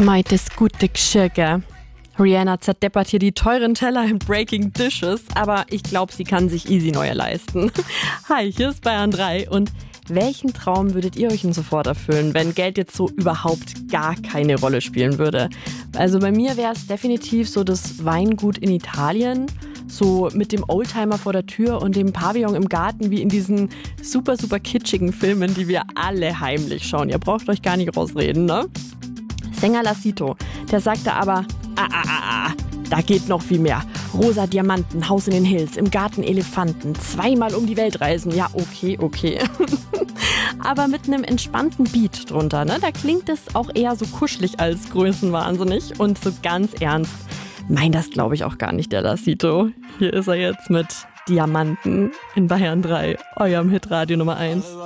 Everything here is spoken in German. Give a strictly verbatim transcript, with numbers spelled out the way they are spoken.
Meint das gute Geschirr, gell? Rihanna zerdeppert hier die teuren Teller in Breaking Dishes, aber ich glaube, sie kann sich easy neue leisten. Hi, hier ist Bayern drei und welchen Traum würdet ihr euch denn sofort erfüllen, wenn Geld jetzt so überhaupt gar keine Rolle spielen würde? Also bei mir wäre es definitiv so das Weingut in Italien, so mit dem Oldtimer vor der Tür und dem Pavillon im Garten, wie in diesen super, super kitschigen Filmen, die wir alle heimlich schauen. Ihr braucht euch gar nicht rausreden, ne? Sänger Lassito, der sagte aber, ah, ah, ah, ah, da geht noch viel mehr. Rosa Diamanten, Haus in den Hills, im Garten Elefanten, zweimal um die Welt reisen. Ja, okay, okay. Aber mit einem entspannten Beat drunter, ne? Da klingt es auch eher so kuschelig als größenwahnsinnig. Und so ganz ernst, meint das glaube ich auch gar nicht der Lassito. Hier ist er jetzt mit Diamanten in Bayern drei, eurem Hitradio Nummer eins.